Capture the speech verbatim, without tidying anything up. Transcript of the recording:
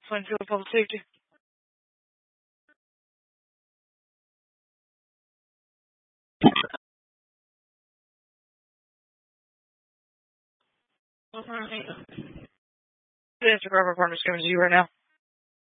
Plainfield Public Safety. Alright. The Instagram apartment's coming to you right now.